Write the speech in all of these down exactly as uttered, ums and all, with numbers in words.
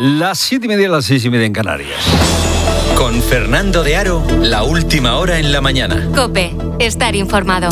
Las siete y media, las seis y media en Canarias. Con Fernando de Aro, la última hora en la mañana. COPE, estar informado.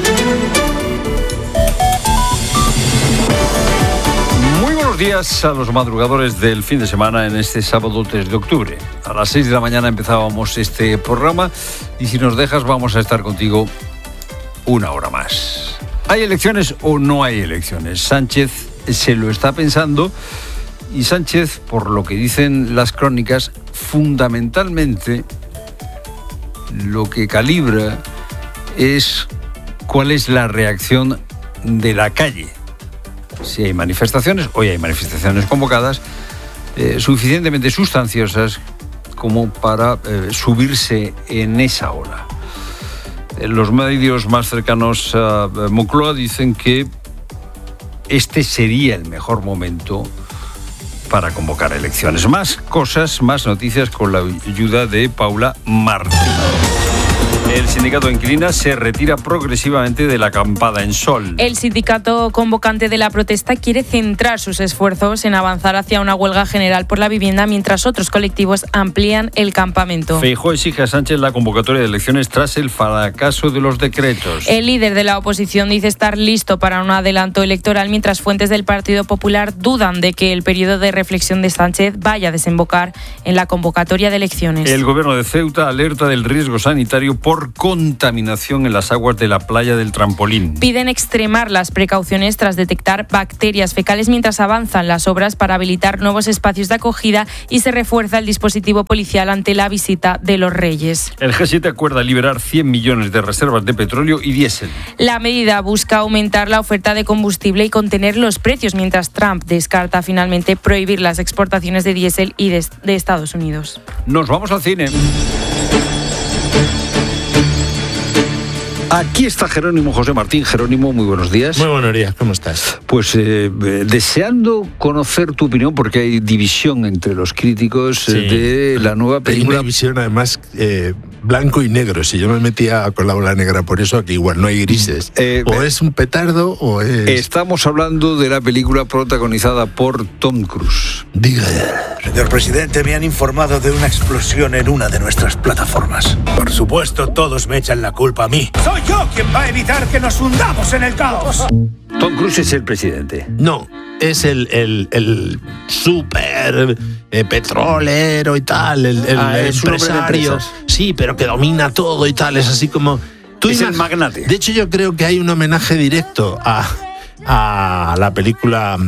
Muy buenos días a los madrugadores del fin de semana en este sábado tres de octubre. A las seis de la mañana empezábamos este programa y si nos dejas vamos a estar contigo una hora más. ¿Hay elecciones o no hay elecciones? Sánchez se lo está pensando y Sánchez, por lo que dicen las crónicas, fundamentalmente lo que calibra es cuál es la reacción de la calle. Si hay manifestaciones, hoy hay manifestaciones convocadas, eh, suficientemente sustanciosas como para eh, subirse en esa ola. Eh, los medios más cercanos a Moncloa dicen que este sería el mejor momento para convocar elecciones. Más cosas, más noticias con la ayuda de Paula Martín. El sindicato de inquilinas se retira progresivamente de la acampada en Sol. El sindicato convocante de la protesta quiere centrar sus esfuerzos en avanzar hacia una huelga general por la vivienda, mientras otros colectivos amplían el campamento. Feijóo exige a Sánchez la convocatoria de elecciones tras el fracaso de los decretos. El líder de la oposición dice estar listo para un adelanto electoral, mientras fuentes del Partido Popular dudan de que el periodo de reflexión de Sánchez vaya a desembocar en la convocatoria de elecciones. El gobierno de Ceuta alerta del riesgo sanitario por contaminación en las aguas de la playa del Trampolín. Piden extremar las precauciones tras detectar bacterias fecales mientras avanzan las obras para habilitar nuevos espacios de acogida y se refuerza el dispositivo policial ante la visita de los Reyes. El G siete acuerda liberar cien millones de reservas de petróleo y diésel. La medida busca aumentar la oferta de combustible y contener los precios, mientras Trump descarta finalmente prohibir las exportaciones de diésel y de, de Estados Unidos. Nos vamos al cine. Aquí está Jerónimo José Martín. Jerónimo, muy buenos días. Muy buenos días, ¿cómo estás? Pues eh, deseando conocer tu opinión, porque hay división entre los críticos sí. de la nueva película. Hay una división además eh, blanco y negro. Si yo me metía con la bola negra por eso, aquí igual no hay grises. Eh, o es un petardo o es... Estamos hablando de la película protagonizada por Tom Cruise. Diga. Señor presidente, me han informado de una explosión en una de nuestras plataformas. Por supuesto, todos me echan la culpa a mí. ¡Soy yo quien va a evitar que nos hundamos en el caos! Tom Cruise es el presidente. No, es el, el, el súper eh, petrolero y tal, el, el ah, empresario. Sí, pero que domina todo y tal, es así como... Tú es el magnate. De hecho, yo creo que hay un homenaje directo a, a la película...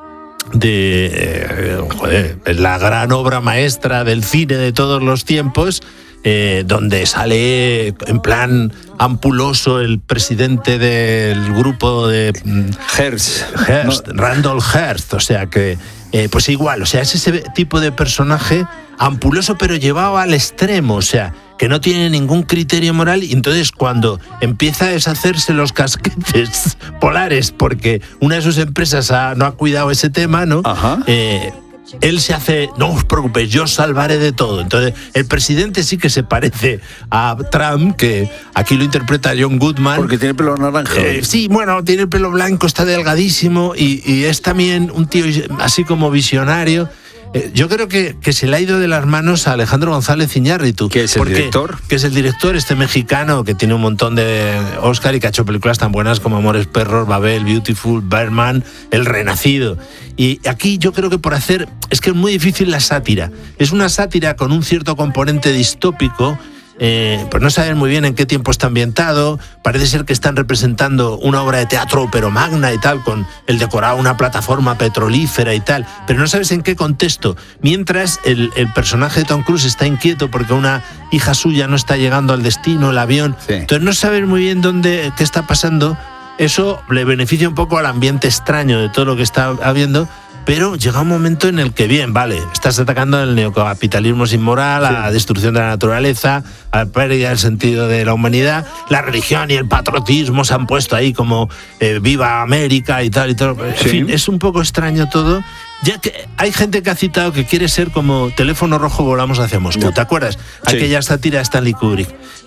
de eh, joder, la gran obra maestra del cine de todos los tiempos, eh, donde sale en plan ampuloso el presidente del grupo de Hearst, Hearst no. Randall Hearst, o sea que eh, pues igual, o sea, es ese tipo de personaje ampuloso pero llevado al extremo, o sea, que no tiene ningún criterio moral, y entonces cuando empieza a deshacerse los casquetes polares porque una de sus empresas ha, no ha cuidado ese tema, ¿no? Ajá. Eh, él se hace, no os preocupéis, yo os salvaré de todo. Entonces, el presidente sí que se parece a Trump, que aquí lo interpreta John Goodman. Porque tiene pelo naranja. Eh, sí, bueno, tiene el pelo blanco, está delgadísimo y, y es también un tío así como visionario. Eh, yo creo que, que se le ha ido de las manos a Alejandro González Iñárritu. ¿Que es el director? Que es el director, este mexicano que tiene un montón de Oscar y que ha hecho películas tan buenas como Amores Perros, Babel, Beautiful, Birdman, El Renacido. Y aquí yo creo que por hacer... Es que es muy difícil la sátira. Es una sátira con un cierto componente distópico. Eh, pues no saben muy bien en qué tiempo está ambientado, parece ser que están representando una obra de teatro pero magna y tal, con el decorado una plataforma petrolífera y tal, pero no sabes en qué contexto, mientras el, el personaje de Tom Cruise está inquieto porque una hija suya no está llegando al destino, el avión, sí. Entonces no sabes muy bien dónde, qué está pasando. Eso le beneficia un poco al ambiente extraño de todo lo que está habiendo, pero llega un momento en el que, bien, vale, estás atacando al neocapitalismo sin moral, a la destrucción de la naturaleza, a la pérdida del sentido de la humanidad, la religión y el patriotismo se han puesto ahí como eh, viva América y tal y tal. En sí. fin, es un poco extraño todo. Ya que hay gente que ha citado que quiere ser como Teléfono Rojo, volamos hacia Moscú, ¿te acuerdas? Sí. Aquella sátira de Stanley Kubrick.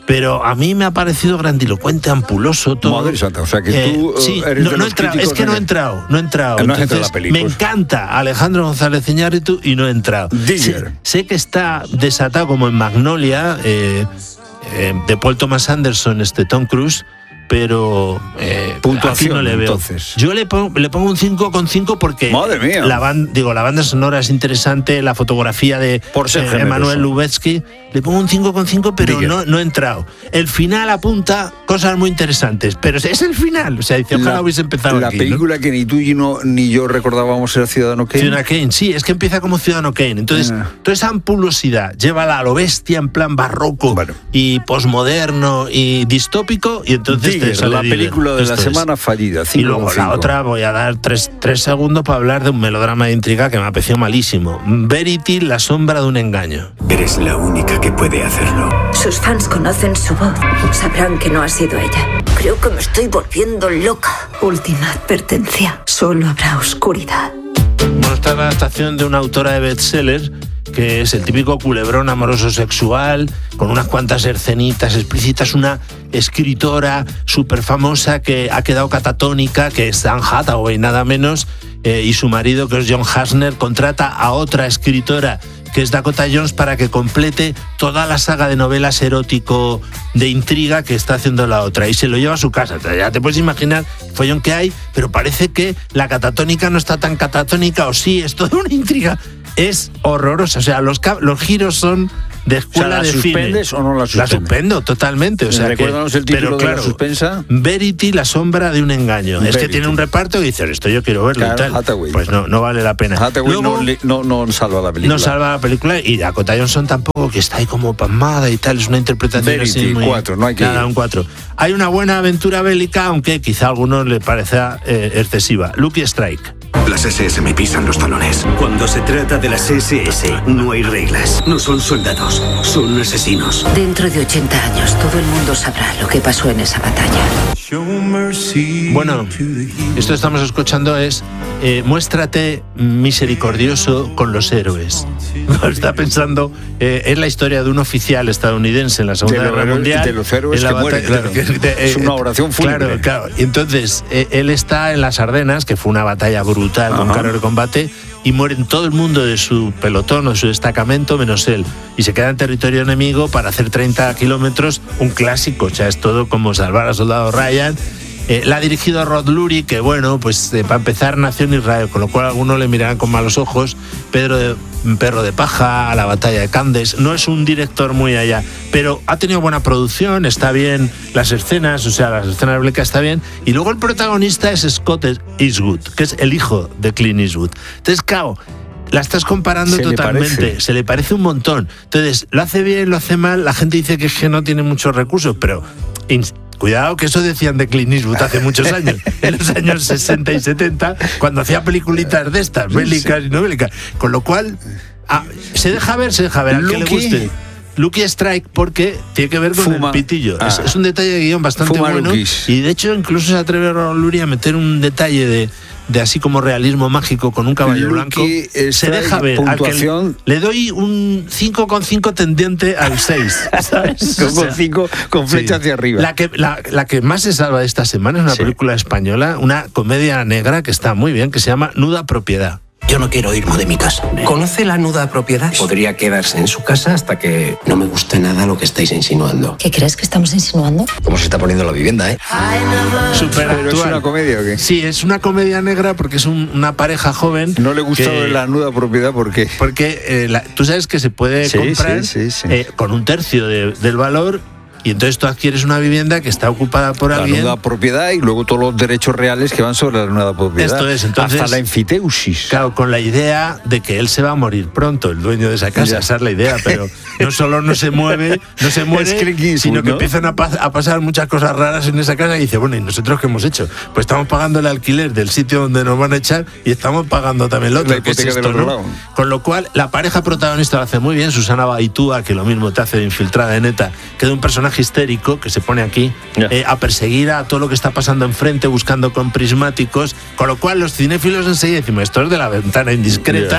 pero a mí me ha parecido grandilocuente, ampuloso, todo. Madre santa, o sea que Eh, tú sí, eres no, de no he los entrado, es críticos que no he de- entrado, no he entrado. No has entrado Entonces, en la peli, me pues. encanta Alejandro González Iñárritu y no he entrado. Digger. Sé, sé que está desatado como en Magnolia, eh, eh, de Paul Thomas Anderson, este Tom Cruise, pero eh, Puntuación, aquí no le veo. entonces. Yo le pongo, le pongo un cinco coma cinco porque Madre mía. la banda, digo, la banda sonora es interesante, la fotografía de Por ser eh, generoso. Emanuel Lubezki, le pongo un cinco coma cinco, pero Digger. no, no he entrado. El final apunta cosas muy interesantes, pero es el final, o sea, dice, ojalá hubiese empezado la aquí, ¿no? película que ni tú y no, ni yo recordábamos era Ciudadano Kane. Ciudadano Kane, sí, es que empieza como Ciudadano Kane. Entonces, Ah. toda esa ampulosidad, llévala a lo bestia en plan barroco Bueno. y posmoderno y distópico, y entonces Digger, te sale la Digger. película de la Esto es. semana fallida. Y cinco luego coma la cinco. otra, voy a dar tres, tres segundos para hablar de un melodrama de intriga que me ha parecido malísimo. Verity, la sombra de un engaño. Eres la única que puede hacerlo. Sus fans conocen su voz. Sabrán que no ha sido ella. Creo que me estoy volviendo loca. Última advertencia. Solo habrá oscuridad. Bueno, esta es la adaptación de una autora de bestsellers que es el típico culebrón amoroso sexual, con unas cuantas escenitas explícitas, una escritora súper famosa que ha quedado catatónica, que es Anne Hathaway, nada menos, eh, y su marido, que es John Hasner, contrata a otra escritora, que es Dakota Jones, para que complete toda la saga de novelas erótico de intriga que está haciendo la otra, y se lo lleva a su casa. Ya te puedes imaginar el follón que hay, pero parece que la catatónica no está tan catatónica, o sí, es toda una intriga. Es horrorosa, o sea, los, ca- los giros son de escuela O sea, ¿la de suspendes cine. o no la La suspendes? suspendo totalmente, o sea, que, Recuérdanos el título pero de la claro, suspensa. Verity, la sombra de un engaño. Es que Verity. tiene un reparto que dice, esto yo quiero verlo, Claro, y tal. Hathaway. Pues no, no vale la pena. Hathaway Luego, no, le- no, no salva la película. no salva la película, y Dakota Johnson tampoco, que está ahí como pasmada y tal, es una interpretación Verity, así muy... cuatro, no hay que Nada, ir. un cuatro. Hay una buena aventura bélica, aunque quizá a algunos le parezca eh, excesiva. Lucky Strike. Las ese ese me pisan los talones. Cuando se trata de las ese ese, no hay reglas. No son soldados, son asesinos. Dentro de ochenta años, todo el mundo sabrá lo que pasó en esa batalla. Bueno, esto estamos escuchando es eh, muéstrate misericordioso con los héroes. Está pensando, eh, es la historia de un oficial estadounidense en la Segunda De los Guerra héroes- Mundial. de los héroes en la que mueren, batalla- claro. de- de- Es una oración fúnebre. Claro, claro. Y entonces, eh, él está en las Ardenas, que fue una batalla brutal, con Ajá. carro de combate, y mueren todo el mundo de su pelotón o de su destacamento, menos él. Y se queda en territorio enemigo para hacer treinta kilómetros, un clásico, o sea, es todo como salvar al soldado Ryan. Eh, la ha dirigido Rod Lurie, que bueno, pues eh, para empezar nació en Israel, con lo cual algunos le mirarán con malos ojos. Pedro de, Perro de Paja, a la batalla de Candes. No es un director muy allá, pero ha tenido buena producción, está bien las escenas, o sea, las escenas bélicas está bien. Y luego el protagonista es Scott Eastwood, que es el hijo de Clint Eastwood. Entonces, claro, la estás comparando Se le totalmente, parece. se le parece un montón. Entonces, lo hace bien, lo hace mal, la gente dice que es que no tiene muchos recursos, pero ins- cuidado, que eso decían de Clint Eastwood hace muchos años, en los años sesenta y setenta, cuando hacía peliculitas de estas, bélicas y no bélicas. Con lo cual, ah, se deja ver, se deja ver, al que le Lucky. guste. Lucky Strike, porque tiene que ver con Fuma. el pitillo. Ah. Es, es un detalle de guión bastante Fuma bueno. Lucky's. Y de hecho, incluso se atreve Ron Lurie a meter un detalle de, de así como realismo mágico con un caballo Lucky blanco. Se Strike, deja ver. Al que puntuación. le, le doy un cinco coma cinco tendiente al seis. ¿Sabes? O Con sea, cinco, con flecha sí. hacia arriba. La que, la, la que más se salva de esta semana es una Sí. película española, una comedia negra que está muy bien, que se llama Nuda Propiedad. Yo no quiero irme de mi casa. ¿Conoce la nuda propiedad? Podría quedarse en su casa hasta que no me guste nada lo que estáis insinuando. ¿Qué crees que estamos insinuando? ¿Cómo se está poniendo la vivienda, eh? Súper ¿Pero es actual. una comedia o qué? Sí, es una comedia negra porque es un- una pareja joven. No le gusta que- la nuda propiedad porque... Porque eh, la- tú sabes que se puede Sí, comprar sí, sí, sí. eh, con un tercio de- del valor, y entonces tú adquieres una vivienda que está ocupada por La alguien. nuda propiedad y luego todos los derechos reales que van sobre la nuda propiedad. Esto es, entonces- hasta la enfiteusis. Claro, con la idea de que él se va a morir pronto, el dueño de esa casa, Ya. esa es la idea, pero no solo no se mueve, no se muere, Es Clint Eastwood, sino que ¿no? empiezan a, pa- a pasar muchas cosas raras en esa casa y dice, bueno, ¿y nosotros qué hemos hecho? Pues estamos pagando el alquiler del sitio donde nos van a echar y estamos pagando también lo otro. La ¿qué es hipoteca del esto, otro no? lado. Con lo cual, la pareja protagonista lo hace muy bien, Susana Baitúa, que lo mismo te hace de infiltrada de neta, que de un personaje histérico que se pone aquí Ya. eh, a perseguir a todo lo que está pasando enfrente, buscando con prismáticos, con lo cual los cinéfilos enseguida decimos, esto es de La Ventana Indiscreta,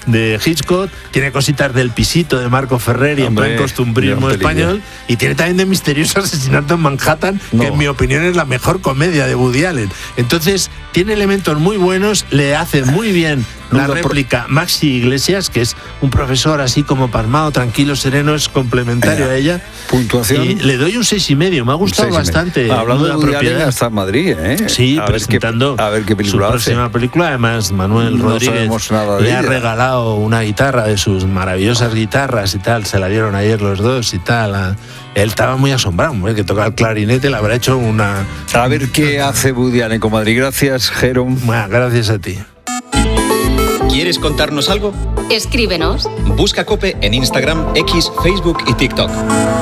de Hitchcock, tiene cositas del Pisito de Marco Ferreri, en plan costumbrismo español, y tiene también de Misterioso Asesinato en Manhattan, no. que en mi opinión es la mejor comedia de Woody Allen. Entonces, tiene elementos muy buenos, le hace muy bien la réplica Maxi Iglesias, que es un profesor así como pasmado, tranquilo, sereno, es complementario eh, a ella. Puntuación. Y le doy un seis y medio, me ha gustado bastante. Hablando de Woody Allen, hasta en Madrid, ¿eh? Sí, a presentando ver qué, a ver qué película su próxima hace. película. Además, Manuel no Rodríguez nada de le ella. ha regalado una guitarra de sus maravillosas guitarras y tal, se la dieron ayer los dos y tal. A, él estaba muy asombrado, ¿eh? Que toca el clarinete, le habrá hecho una... A ver qué hace Woody Allen con Madrid. Gracias, Jerón. Bueno, gracias a ti. ¿Quieres contarnos algo? Escríbenos. Busca COPE en Instagram, X, Facebook y TikTok.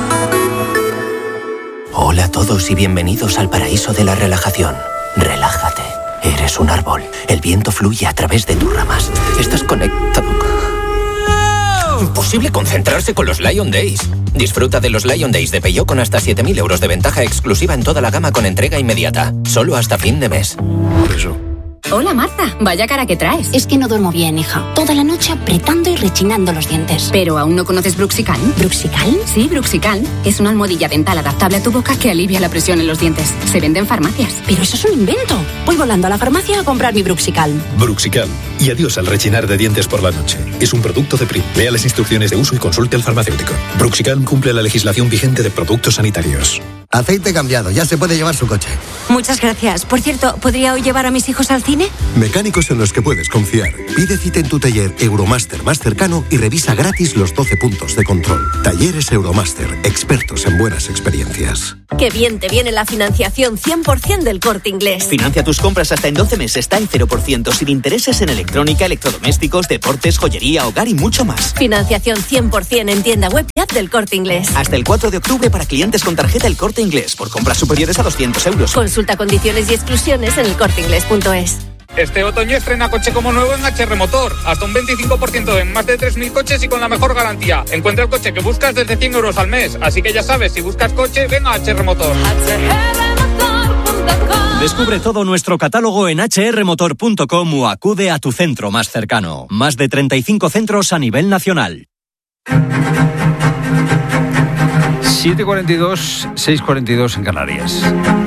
Hola a todos y bienvenidos al paraíso de la relajación. Relájate. Eres un árbol. El viento fluye a través de tus ramas. Estás conectado. Imposible concentrarse con los Lion Days. Disfruta de los Lion Days de Peugeot con hasta siete mil euros de ventaja exclusiva en toda la gama con entrega inmediata. Solo hasta fin de mes. Eso. Hola Marta, vaya cara que traes. Es que no duermo bien, hija. Toda la noche apretando y rechinando los dientes. ¿Pero aún no conoces Bruxical? ¿Bruxical? Sí, Bruxical. Es una almohadilla dental adaptable a tu boca que alivia la presión en los dientes. Se vende en farmacias. Pero eso es un invento. Voy volando a la farmacia a comprar mi Bruxical. Bruxical. Y adiós al rechinar de dientes por la noche. Es un producto de Prim. Lea las instrucciones de uso y consulte al farmacéutico. Bruxical cumple la legislación vigente de productos sanitarios. Aceite cambiado, ya se puede llevar su coche. Muchas gracias. Por cierto, ¿podría hoy llevar a mis hijos al cine? Mecánicos en los que puedes confiar. Pide cita en tu taller Euromaster más cercano y revisa gratis los doce puntos de control. Talleres Euromaster, expertos en buenas experiencias. Qué bien te viene la financiación cien por ciento del Corte Inglés. Financia tus compras hasta en doce meses, al cero por ciento, sin intereses en electrónica, electrodomésticos, deportes, joyería, hogar y mucho más. Financiación cien por ciento en tienda web y app del Corte Inglés. Hasta el cuatro de octubre para clientes con tarjeta El Corte Inglés, por compras superiores a doscientos euros. Consulta condiciones y exclusiones en el corte inglés punto es. Este otoño estrena coche como nuevo en H R Motor. Hasta un veinticinco por ciento en más de tres mil coches y con la mejor garantía. Encuentra el coche que buscas desde cien euros al mes. Así que ya sabes, si buscas coche, ven a H R Motor. Descubre todo nuestro catálogo en hache erre motor punto com o acude a tu centro más cercano. Más de treinta y cinco centros a nivel nacional. siete cuarenta y dos, seis cuarenta y dos en Canarias.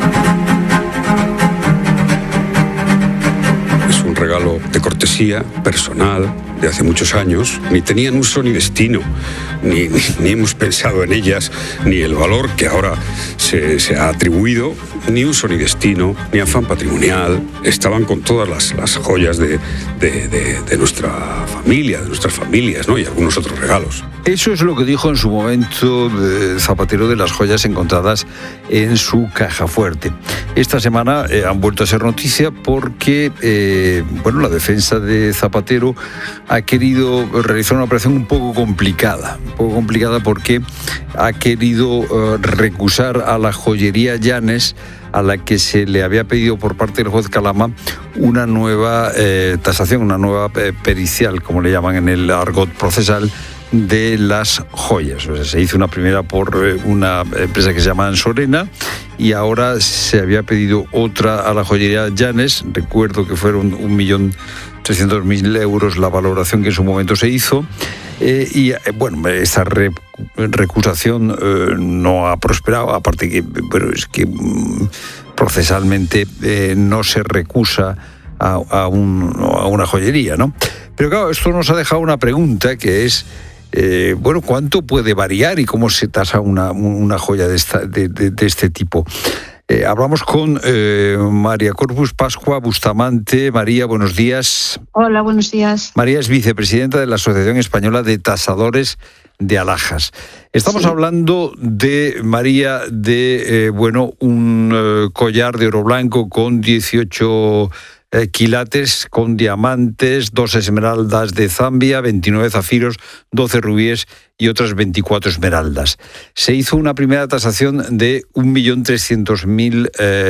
Es un regalo de cortesía personal de hace muchos años. Ni tenían uso ni destino, ni, ni, ni hemos pensado en ellas, ni el valor que ahora se, se ha atribuido, ni uso ni destino, ni afán patrimonial. Estaban con todas las, las joyas de, de, de, de nuestra familia, de nuestras familias, ¿no? Y algunos otros regalos. Eso es lo que dijo en su momento Zapatero de las joyas encontradas en su caja fuerte. Esta semana eh, han vuelto a ser noticia porque eh, bueno, la defensa de Zapatero ha querido realizar una operación un poco complicada, un poco complicada porque ha querido uh, recusar a la joyería Llanes, a la que se le había pedido por parte del juez Calama una nueva eh, tasación, una nueva eh, pericial, como le llaman en el argot procesal, de las joyas. O sea, se hizo una primera por eh, una empresa que se llama Ansorena y ahora se había pedido otra a la joyería Llanes. Recuerdo que fueron un millón trescientos mil euros la valoración que en su momento se hizo. Eh, y eh, bueno, esta re, recusación eh, no ha prosperado, aparte que bueno, es que mm, procesalmente eh, no se recusa a, a, un, a una joyería, ¿no? Pero claro, esto nos ha dejado una pregunta que es Eh, bueno, ¿cuánto puede variar y cómo se tasa una, una joya de, esta, de, de, de este tipo? Eh, hablamos con eh, María Corpus Pascua Bustamante. María, buenos días. Hola, buenos días. María es vicepresidenta de la Asociación Española de Tasadores de Alhajas. Estamos sí. hablando de, María, de, eh, bueno, un eh, collar de oro blanco con dieciocho Eh, quilates con diamantes, dos esmeraldas de Zambia, veintinueve zafiros, doce rubíes y otras veinticuatro esmeraldas. Se hizo una primera tasación de un millón trescientos mil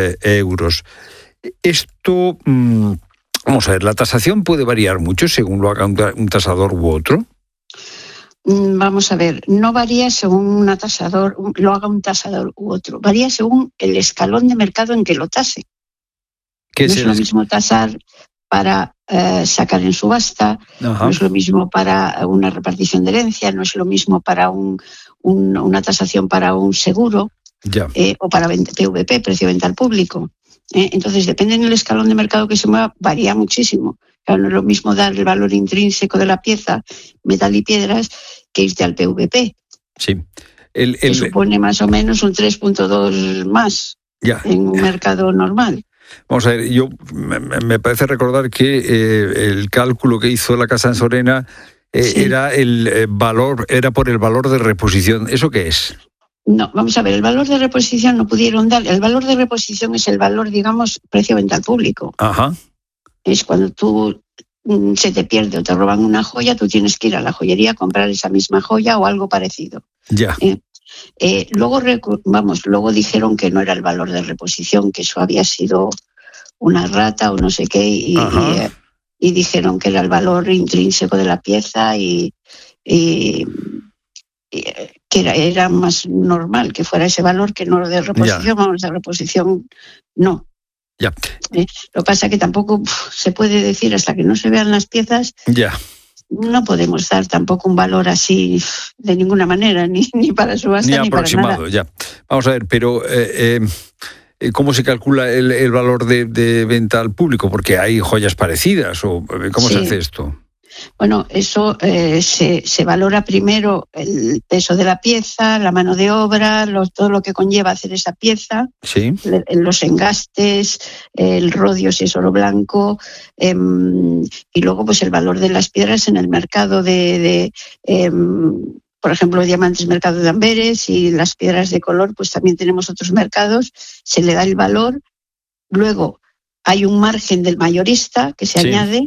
euros. Esto, mmm, vamos a ver, ¿la tasación puede variar mucho según lo haga un, un tasador u otro? Vamos a ver, no varía según una tasador, lo haga un tasador u otro, varía según el escalón de mercado en que lo tase. No es, es lo mismo tasar, para eh, sacar en subasta, Ajá. no es lo mismo para una repartición de herencia, no es lo mismo para un, un, una tasación para un seguro Ya. eh, o para P V P, precio de venta al público. Eh, entonces, depende del escalón de mercado que se mueva, varía muchísimo. Claro, no es lo mismo dar el valor intrínseco de la pieza, metal y piedras, que irte al P V P. Sí. El, Que el, supone más o menos un tres punto dos más ya. en un mercado normal. Vamos a ver, yo me, me parece recordar que eh, el cálculo que hizo la Casa Ansorena eh, Sí. era el eh, valor, era por el valor de reposición. ¿Eso qué es? No, vamos a ver, el valor de reposición no pudieron dar. El valor de reposición es el valor, digamos, precio de venta al público. Ajá. Es cuando tú mm, se te pierde o te roban una joya, tú tienes que ir a la joyería a comprar esa misma joya o algo parecido. Ya. Eh, eh, luego, recu- vamos, luego dijeron que no era el valor de reposición, que eso había sido una rata o no sé qué, y, y, Ajá. eh, y dijeron que era el valor intrínseco de la pieza y, y- y, eh, que era, era más normal que fuera ese valor que no de reposición. Vamos, de reposición no. Ya. Eh, Lo que pasa es que tampoco uf, se puede decir hasta que no se vean las piezas. Ya. No podemos dar tampoco un valor así uf, de ninguna manera, ni, ni para subasta Ni ni, para aproximado, nada. ya. Vamos a ver, pero eh, eh, ¿cómo se calcula el, el valor de, de venta al público? Porque hay joyas parecidas, o eh, ¿cómo Sí. se hace esto? Bueno, eso eh, se, se valora primero el peso de la pieza, la mano de obra, lo- todo lo que conlleva hacer esa pieza, Sí. le- los engastes, el rodio si es oro blanco, em, y luego pues el valor de las piedras en el mercado de, de, em, por ejemplo, diamantes, mercado de Amberes, y las piedras de color, pues también tenemos otros mercados, se le da el valor, luego hay un margen del mayorista que se Sí. añade,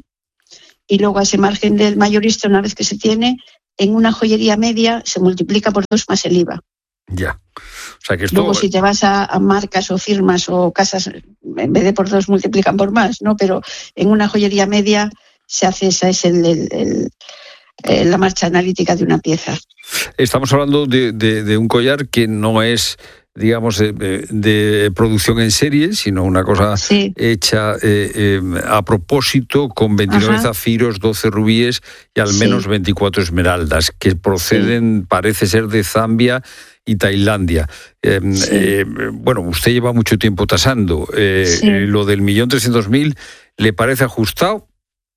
y luego a ese margen del mayorista, una vez que se tiene, en una joyería media se multiplica por dos más el I V A. Ya. O sea que esto... Luego, si te vas a, a marcas o firmas o casas, en vez de por dos multiplican por más, ¿no? Pero en una joyería media se hace, esa es el, el- el- eh, la marcha analítica de una pieza. Estamos hablando de, de- de un collar que no es, digamos, de, de producción en serie, sino una cosa Sí. hecha eh, eh, a propósito, con veintinueve Ajá. zafiros, doce rubíes y al Sí. menos veinticuatro esmeraldas, que proceden, parece ser, de Zambia y Tailandia. Eh, Sí. eh, bueno, usted lleva mucho tiempo tasando. Eh, Sí. eh, lo del millón trescientos mil, ¿le parece ajustado?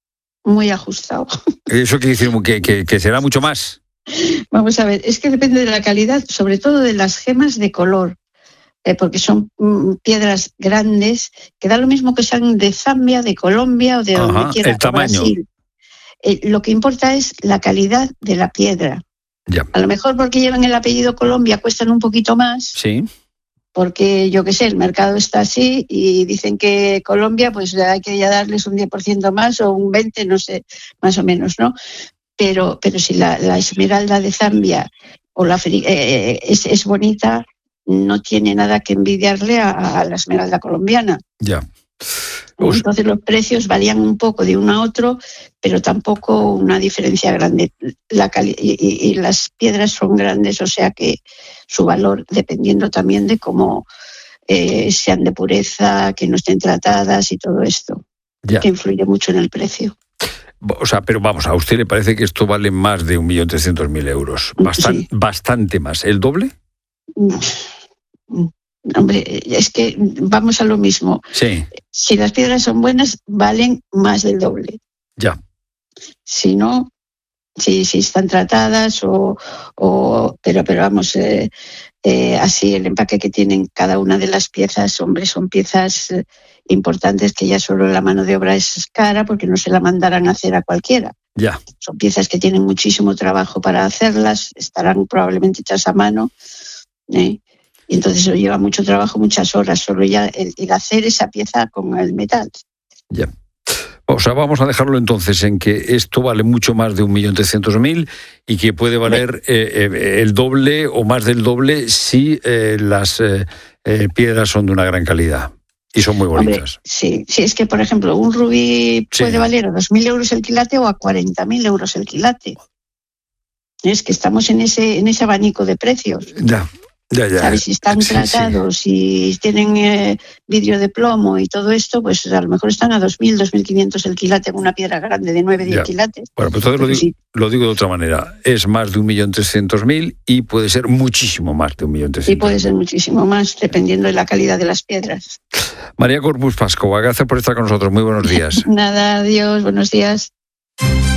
Muy ajustado. Eso quiere decir que, que, que será mucho más. Vamos a ver, es que depende de la calidad, sobre todo de las gemas de color, eh, porque son mm, piedras grandes, que da lo mismo que sean de Zambia, de Colombia o de Ajá, donde quiera, el o tamaño. Brasil. Eh, lo que importa es la calidad de la piedra. Ya. A lo mejor porque llevan el apellido Colombia cuestan un poquito más, Sí. porque yo qué sé, el mercado está así y dicen que Colombia pues hay que ya darles un diez por ciento más o un veinte por ciento, no sé, más o menos, ¿no? Pero, pero si la, la esmeralda de Zambia o la feri- eh, es, es bonita, no tiene nada que envidiarle a, a la esmeralda colombiana. Ya. Pues- Entonces los precios varían un poco de uno a otro, pero tampoco una diferencia grande. La cali- y, y- y las piedras son grandes, o sea que su valor, dependiendo también de cómo eh, sean de pureza, que no estén tratadas y todo esto, Ya. que influye mucho en el precio. O sea, pero vamos, ¿a usted le parece que esto vale más de un millón trescientos mil euros? Bastan- Sí. Bastante más. ¿El doble? Hombre, es que vamos a lo mismo. Sí, Si las piedras son buenas, valen más del doble. ya. Si no, si, si están tratadas o, o pero, pero vamos, eh, eh, así el empaque que tienen cada una de las piezas, hombre, son piezas eh, importantes que ya solo la mano de obra es cara porque no se la mandarán a hacer a cualquiera. Ya. Son piezas que tienen muchísimo trabajo para hacerlas, estarán probablemente hechas a mano, ¿eh? Y entonces eso lleva mucho trabajo, muchas horas, solo ya el, el hacer esa pieza con el metal. Ya. O sea, vamos a dejarlo entonces en que esto vale mucho más de un millón trescientos mil y que puede valer eh, eh, el doble o más del doble si eh, las eh, eh, piedras son de una gran calidad y son muy Hombre, bonitas. sí, sí, es que, por ejemplo, un rubí Sí. puede valer a dos mil euros el quilate o a cuarenta mil euros el quilate. Es que estamos en ese, en ese abanico de precios. Ya. Ya, ya. ¿Sabes? Si están Sí, tratados y tienen eh, vidrio de plomo y todo esto, pues a lo mejor están a dos mil, dos mil quinientos el quilate en una piedra grande de nueve, diez Ya. quilates. Bueno, pues entonces lo digo, Sí. lo digo de otra manera. Es más de un millón trescientos mil y puede ser muchísimo más de un millón Y trescientos. puede ser muchísimo más, dependiendo de la calidad de las piedras. María Corpus Pascova, gracias por estar con nosotros. Muy buenos días. Nada, adiós, buenos días.